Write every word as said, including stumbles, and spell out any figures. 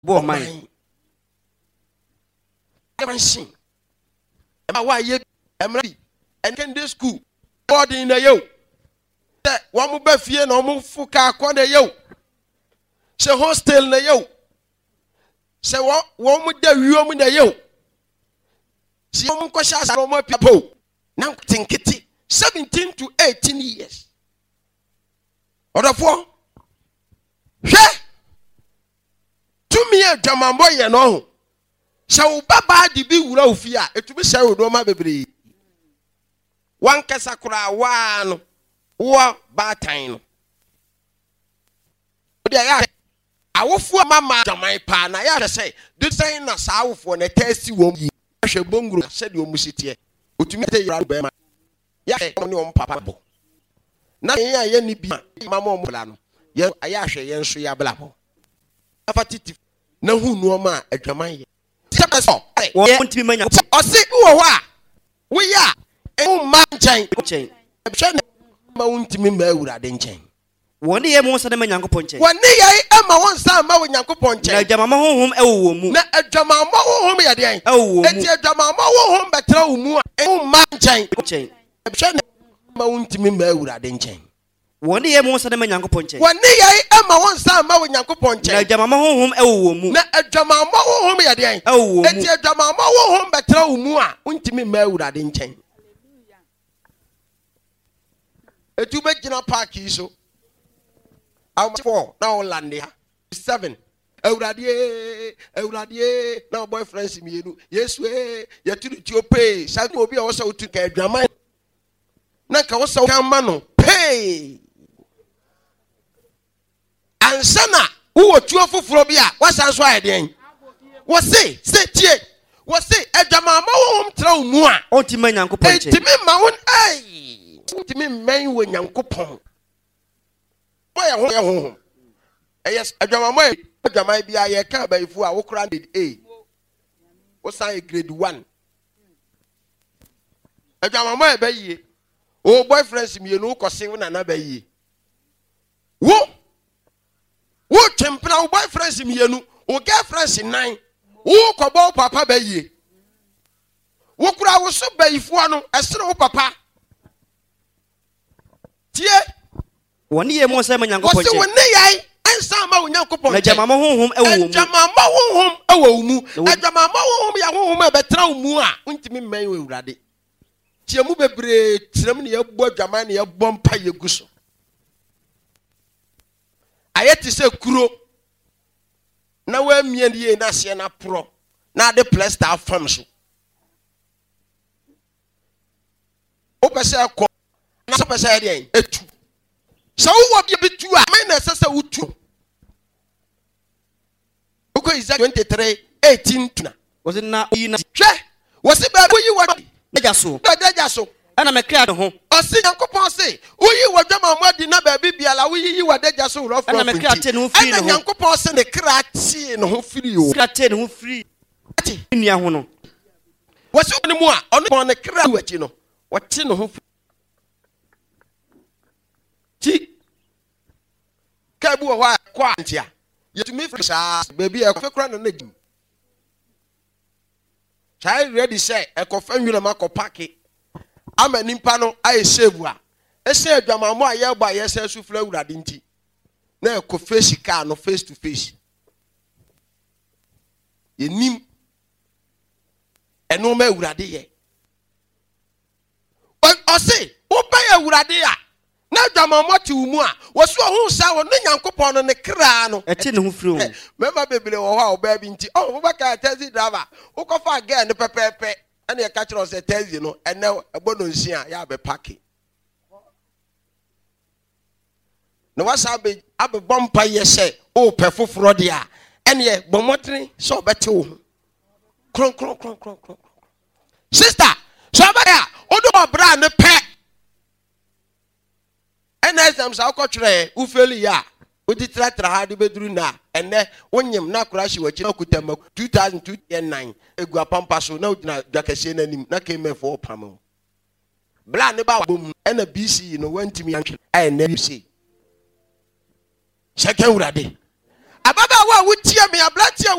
Bo mine. Never seen. Why ye Emily and can this school body in the yo. That one more befie no more fuka corner yo. Say hostel na yo. Say what one with the room in the yo. See one question no more people. Now think it seventeen to eighteen years. Other four. She to me a German boy you know. So baba di bi wura ofia etumi sha wo do ma bebre wan kasa kura wa no wo ba tan no odi ya awofo mama jaman pa na ya say this saying na sa awofo na testi wo yi hwe bonguru se de omusitie otumi te yira be ma ya ni o papa bo na ya ya ni bi mama o mula no ya ya hwe ye nso ya bla bo afatiti na hu no ma adwaman ye want to be many. Or see who are we are a man chain chain. Mount me murder than chain. One day, most of them young ponche. One day, I am one son, my young ponche. I jam home, oh, move a drama home again. Oh, and your drama home, but throw more a man chain chain. Mount me murder than chain. One day, most of them young ponche. One day, I am one son, my young ponche. I jam home, oh, move a drama home again. Oh, and your drama home, but throw more. Won't me murder than chain. A two bedroom park so. I'm four now Landia seven. Euradie, Euradie, now boyfriends me. Yes, way, you took your pay. Shall will be also to get drama. Naka was so mano pay. And Sana, who were two of Frobia, what's answer again? What say, say, tie, what say, a drama home throw more. Oh, to my uncle Ponche. To me, my own eye. To me, man, when young coupon. Boy, home. Yes, a drama way. There might be a car by four. I walk around A. What's I grade one? A drama way by ye. Oh, boyfriends, me no costing another ye. Who? Who temper boyfriends me no? Oh, girlfriends in nine. Who cobble papa by ye? Who could I was so by four no? A slow papa. Tie. One year more Simon young ponche. What's the one day? And some of young ponche. A Jamama home, oh, Jamama home, oh, moo. A Jamama home, young home, a better mua. Won't me may we ready. Tiamu bebre, Tiramini, a boy, Jamani, a bomb pie, a gusso. I had to say, Kuro. Now, where me and ye Nasiana Pro. Now the place that farms you. Opa say, not a say, a two. So what you be two? I mean, as a wood two. Okay, is that twenty-three, eighteen? Was it not? Was it bad? You were Jasso, Jasso, and I'm a crowd home. I see Uncle Ponce. Who you were German, what did not be allowed? You were the Jasso rough, and I'm a crowd who feel Uncle Ponce and the crat seeing who feel you. Cratin who free in Yahono. What's any more on the crowd, you know? What you know? Ti Kabu wa kwantia yetu me frisha baby e kofekra na nagim chai ready say e kofa nwira makopake ama nimpa no aye save a e say adwamamo aye gba aye say sufra awurade nti na e kofa sika no face to face ye nim eno ma awurade ye o say o pa awurade a na Jamama ti umu a woso ho sa wo ne Nyankopon no ne kra no e ti ne ho firi o mema bebele wo ha oba bi nti oh wo baka taxi driver wo ko fa girl ne pepepe ene e ka kire o se taxi no ene ebono nsia ya be parking no wasa be abe bompa ye se o pe foforo dia ene e bomotene so obete wo kron kron kron kron kron sister so abaya odo bra ne pe ena exam sa ko twere u fail ya o di tratra ha de beduru na ene wonyem na crash wachi na kutam two thousand nine egua pampa so na odina dwakase na nim na keme for pam bla ne ba bom ena B C no wantimi antwe ai na B C second urade aba ababa wa wotie me ablante